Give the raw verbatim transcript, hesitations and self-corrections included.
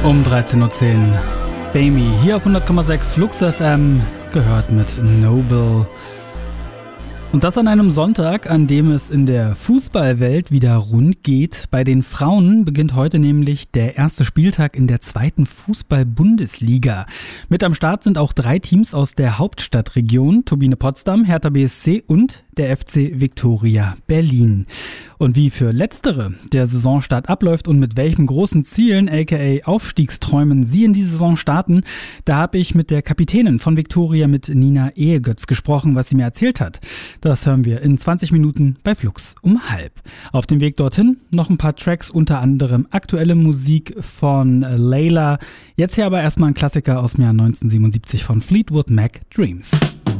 Um dreizehn Uhr zehn. Bamy hier auf hundert Komma sechs Flux F M, gehört mit Noble. Und das an einem Sonntag, an dem es in der Fußballwelt wieder rund geht. Bei den Frauen beginnt heute nämlich der erste Spieltag in der zweiten Fußball-Bundesliga. Mit am Start sind auch drei Teams aus der Hauptstadtregion: Turbine Potsdam, Hertha B S C und der F C Viktoria Berlin. Und wie für letztere der Saisonstart abläuft und mit welchen großen Zielen, aka Aufstiegsträumen, sie in die Saison starten, da habe ich mit der Kapitänin von Viktoria, mit Nina Ehegötz, gesprochen, was sie mir erzählt hat. Das hören wir in zwanzig Minuten bei Flux um halb. Auf dem Weg dorthin noch ein paar Tracks, unter anderem aktuelle Musik von Layla. Jetzt hier aber erstmal ein Klassiker aus dem Jahr neunzehnhundertsiebenundsiebzig von Fleetwood Mac, Dreams.